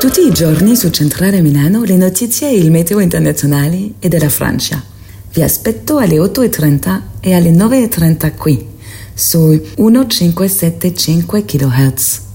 Tutti i giorni su Centrale Milano le notizie e il meteo internazionali e della Francia. Vi aspetto alle 8:30 e alle 9:30 qui, su 1575 kHz.